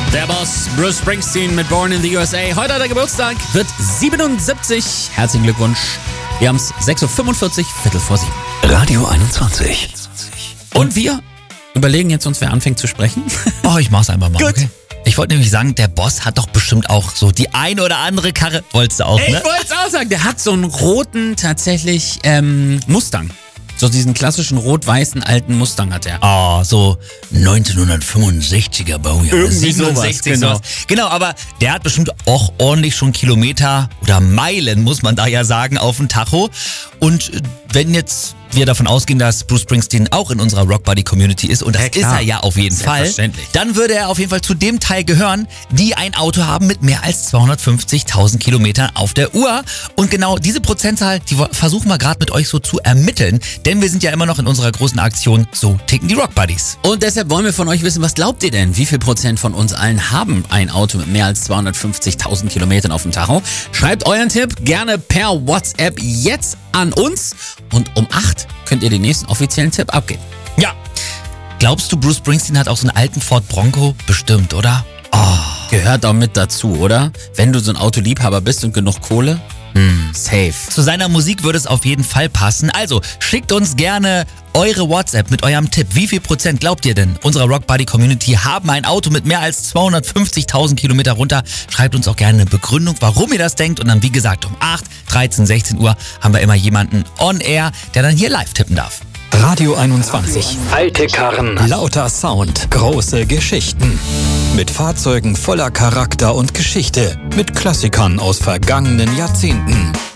Der Boss Bruce Springsteen mit Born in the USA. Heute hat er Geburtstag, wird 77. Herzlichen Glückwunsch. Wir haben es 6.45 Uhr, Viertel vor 7. Radio 21. Und wir überlegen jetzt uns, wer anfängt zu sprechen. Oh, ich mach's einfach mal. Gut. Okay? Ich wollte nämlich sagen, der Boss hat doch bestimmt auch so die eine oder andere Karre. Wolltest du auch, Ich ne? wollte es auch sagen, der hat so einen roten, tatsächlich, Mustang. So diesen klassischen rot-weißen alten Mustang hat er. Oh, so 1965er Baujahr. Irgendwie sowas, 67, genau. sowas. Genau, aber der hat bestimmt auch ordentlich schon Kilometer oder Meilen, muss man da ja sagen, auf dem Tacho. Und wenn jetzt wir davon ausgehen, dass Bruce Springsteen auch in unserer Rockbuddy-Community ist, und das ist er ja auf jeden Fall, Selbstverständlich. dann würde er auf jeden Fall zu dem Teil gehören, die ein Auto haben mit mehr als 250.000 Kilometern auf der Uhr. Und genau diese Prozentzahl, die versuchen wir gerade mit euch so zu ermitteln, denn wir sind ja immer noch in unserer großen Aktion So ticken die Rockbuddies. Und deshalb wollen wir von euch wissen, was glaubt ihr denn? Wie viel Prozent von uns allen haben ein Auto mit mehr als 250.000 Kilometern auf dem Tacho? Schreibt euren Tipp gerne per WhatsApp jetzt an uns und um 8 könnt ihr den nächsten offiziellen Tipp abgeben. Ja. Glaubst du, Bruce Springsteen hat auch so einen alten Ford Bronco? Bestimmt, oder? Gehört auch mit dazu, oder? Wenn du so ein Autoliebhaber bist und genug Kohle, safe. Zu seiner Musik würde es auf jeden Fall passen. Also schickt uns gerne eure WhatsApp mit eurem Tipp. Wie viel Prozent glaubt ihr denn, unserer Rockbuddy-Community haben ein Auto mit mehr als 250.000 Kilometer runter? Schreibt uns auch gerne eine Begründung, warum ihr das denkt. Und dann, wie gesagt, um 8, 13, 16 Uhr haben wir immer jemanden on air, der dann hier live tippen darf. Radio 21. Alte Karren. Lauter Sound. Große Geschichten. Mit Fahrzeugen voller Charakter und Geschichte. Mit Klassikern aus vergangenen Jahrzehnten.